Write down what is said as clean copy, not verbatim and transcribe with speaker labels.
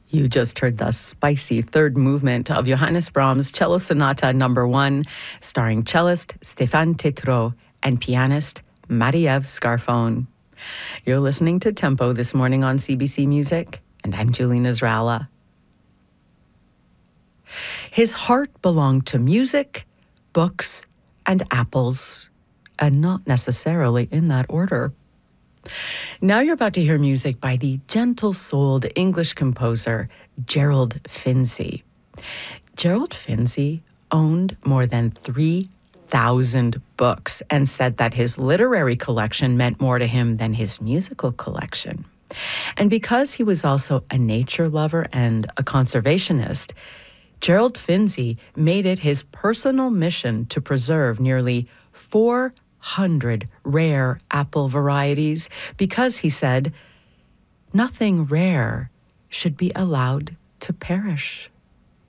Speaker 1: You just heard the spicy third movement of Johannes Brahms' Cello Sonata No. 1, starring cellist Stéphane Tétrault and pianist Marie-Ève Scarfone. You're listening to Tempo this morning on CBC Music, and I'm Julie Nasrallah. His heart belonged to music, books, and apples, and not necessarily in that order. Now you're about to hear music by the gentle-souled English composer Gerald Finzi. Gerald Finzi owned more than 3,000 books and said that his literary collection meant more to him than his musical collection. And because he was also a nature lover and a conservationist, Gerald Finzi made it his personal mission to preserve nearly 400 rare apple varieties because, he said, nothing rare should be allowed to perish.